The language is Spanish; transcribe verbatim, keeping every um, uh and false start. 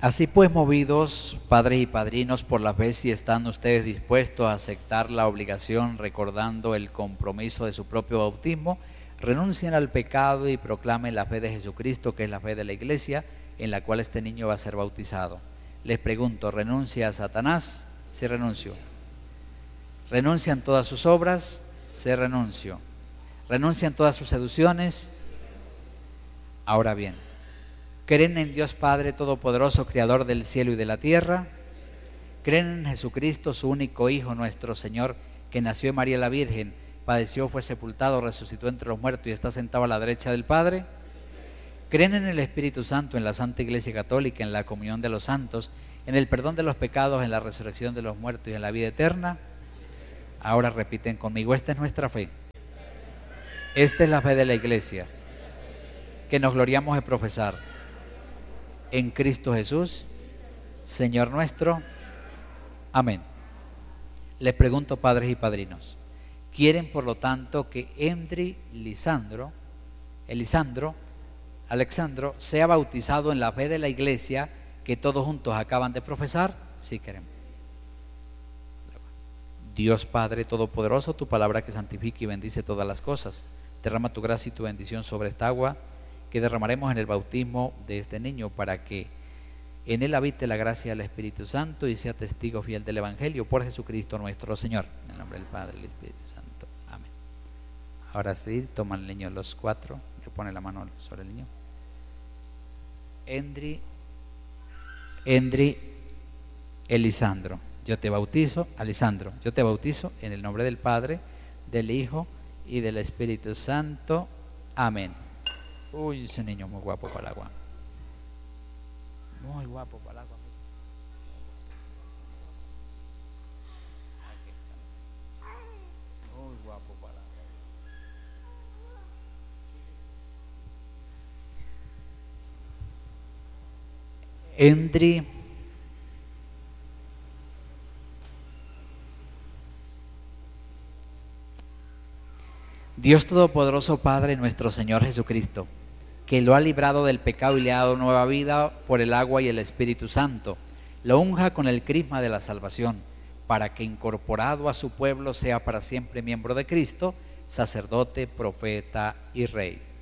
Así pues, movidos, padres y padrinos, por la fe, si están ustedes dispuestos a aceptar la obligación, recordando el compromiso de su propio bautismo, renuncien al pecado y proclamen la fe de Jesucristo, que es la fe de la Iglesia, en la cual este niño va a ser bautizado. Les pregunto, ¿renuncia a Satanás? Sí, renuncio. ¿Renuncian todas sus obras? Sí, renuncio. ¿Renuncian todas sus seducciones? Ahora bien, ¿creen en Dios Padre Todopoderoso, Creador del cielo y de la tierra? ¿Creen en Jesucristo, su único Hijo, nuestro Señor, que nació de María la Virgen, padeció, fue sepultado, resucitó entre los muertos y está sentado a la derecha del Padre? ¿Creen en el Espíritu Santo, en la Santa Iglesia Católica, en la comunión de los santos, en el perdón de los pecados, en la resurrección de los muertos y en la vida eterna? Ahora repiten conmigo, esta es nuestra fe. Esta es la fe de la Iglesia, que nos gloriamos de profesar. En Cristo Jesús, Señor nuestro. Amén. Les pregunto, padres y padrinos, ¿quieren por lo tanto que Endri Lisandro, Elisandro, Alexandro sea bautizado en la fe de la Iglesia que todos juntos acaban de profesar? Sí queremos. Dios Padre Todopoderoso, tu palabra que santifica y bendice todas las cosas, derrama tu gracia y tu bendición sobre esta agua que derramaremos en el bautismo de este niño, para que en él habite la gracia del Espíritu Santo y sea testigo fiel del Evangelio, por Jesucristo nuestro Señor. En el nombre del Padre y del Espíritu Santo. Amén. Ahora sí, toman el niño los cuatro, que pone la mano sobre el niño. Endri, Endri Elisandro, yo te bautizo, Alisandro, yo te bautizo en el nombre del Padre, del Hijo y del Espíritu Santo. Amén. Uy, ese niño muy guapo para el agua. Muy guapo para el agua. Muy guapo para el agua. Endri Dios Todopoderoso, Padre nuestro Señor Jesucristo, que lo ha librado del pecado y le ha dado nueva vida por el agua y el Espíritu Santo, lo unja con el crisma de la salvación, para que incorporado a su pueblo sea para siempre miembro de Cristo, sacerdote, profeta y rey.